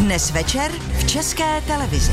Dnes večer v České televizi.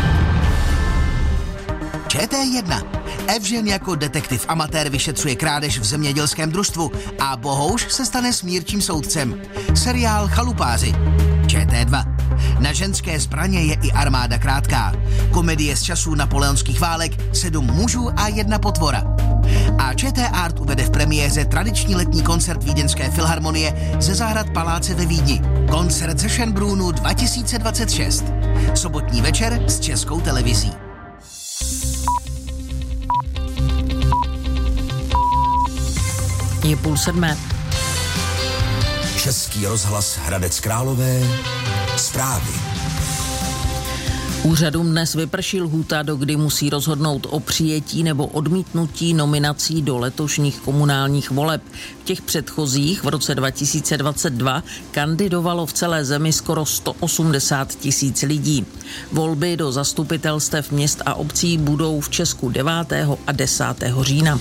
ČT1. Evžen jako detektiv amatér vyšetřuje krádež v zemědělském družstvu a Bohouš se stane smírčím soudcem. Seriál Chalupáři. ČT2. Na ženské zbraně je i armáda krátká. Komedie z časů napoleonských válek, 7 mužů a 1 potvora. A ČT Art uvede v premiéře tradiční letní koncert Vídeňské filharmonie ze zahrad Paláce ve Vídni. Koncert ze Schönbrunnu 2026. Sobotní večer s Českou televizí. Je 6:30. Český rozhlas Hradec Králové. Zprávy. Úřadům dnes vyprší lhůta, do kdy musí rozhodnout o přijetí nebo odmítnutí nominací do letošních komunálních voleb. V těch předchozích v roce 2022 kandidovalo v celé zemi skoro 180 000 lidí. Volby do zastupitelstev měst a obcí budou v Česku 9. a 10. října.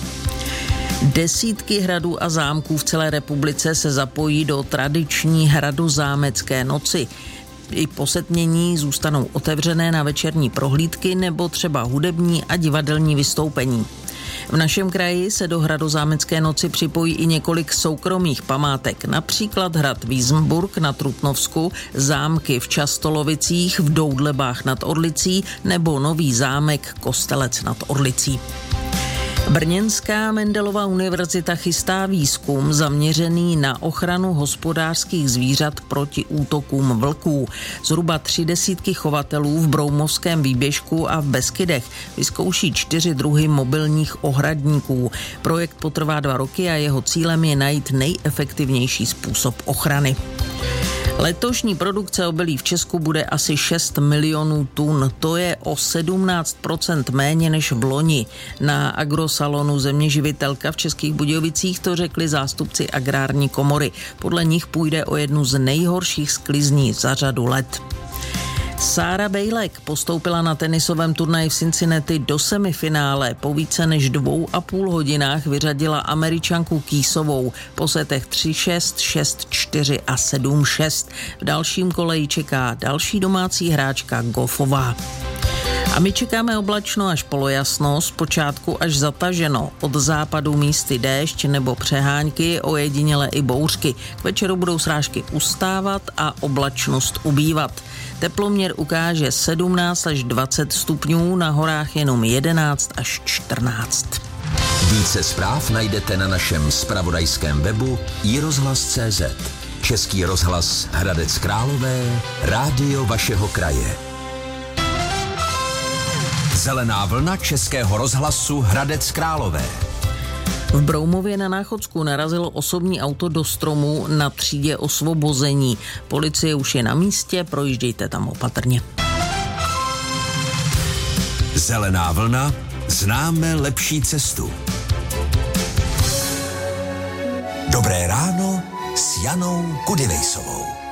Desítky hradů a zámků v celé republice se zapojí do tradiční hradozámecké noci. I po setmění zůstanou otevřené na večerní prohlídky nebo třeba hudební a divadelní vystoupení. V našem kraji se do hradozámecké noci připojí i několik soukromých památek, například hrad Vízmburk na Trutnovsku, zámky v Častolovicích, v Doudlebách nad Orlicí nebo nový zámek Kostelec nad Orlicí. Brněnská Mendelova univerzita chystá výzkum zaměřený na ochranu hospodářských zvířat proti útokům vlků. Zhruba 30 chovatelů v Broumovském výběžku a v Beskydech vyzkouší 4 druhy mobilních ohradníků. Projekt potrvá 2 roky a jeho cílem je najít nejefektivnější způsob ochrany. Letošní produkce obilí v Česku bude asi 6 milionů tun. To je o 17% méně než v loni. Na agrosalonu Zeměživitelka v Českých Budějovicích to řekli zástupci agrární komory. Podle nich půjde o jednu z nejhorších sklizní za řadu let. Sára Bejlek postoupila na tenisovém turnaji v Cincinnati do semifinále. Po více než 2,5 hodinách vyřadila Američanku Kýsovou po setech 3-6, 6-4 a 7-6. V dalším kole ji čeká další domácí hráčka Goffová. A my čekáme oblačno až polojasno, zpočátku až zataženo. Od západu místy déšť nebo přehánky, ojediněle i bouřky. K večeru budou srážky ustávat a oblačnost ubývat. Teploměr ukáže 17 až 20 stupňů, na horách jenom 11 až 14. Více zpráv najdete na našem zpravodajském webu iRozhlas.cz. Český rozhlas Hradec Králové, rádio vašeho kraje. Zelená vlna Českého rozhlasu Hradec Králové. V Broumově na Náchodsku narazilo osobní auto do stromu na třídě Osvobození. Policie už je na místě, projíždějte tam opatrně. Zelená vlna, známe lepší cestu. Dobré ráno s Janou Kudylejsovou.